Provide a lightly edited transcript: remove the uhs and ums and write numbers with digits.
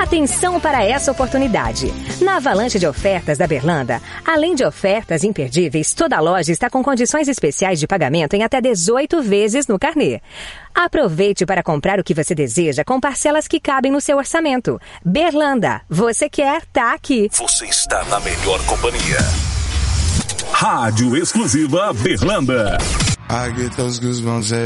Atenção para essa oportunidade. Na avalanche de ofertas da Berlanda, além de ofertas imperdíveis, toda a loja está com condições especiais de pagamento em até 18 vezes no carnê. Aproveite para comprar o que você deseja com parcelas que cabem no seu orçamento. Berlanda, você quer, tá aqui. Você está na melhor companhia. Rádio exclusiva Berlanda. I get those goosebumps